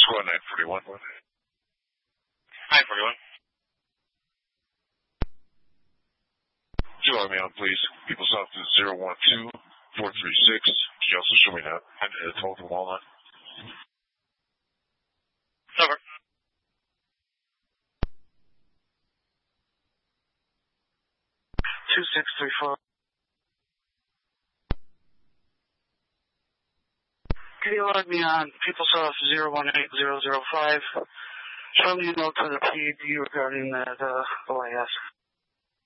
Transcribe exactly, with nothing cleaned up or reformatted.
Squad nine forty-one. nine forty-one. Do you let me on, please? People's Office zero one two four three six. Can you also show me that? I'm at the telephone wall line. Over. two six three four. Can you log me on People's Office zero one eight zero zero five? Show me a note to the P D regarding that uh, O I S.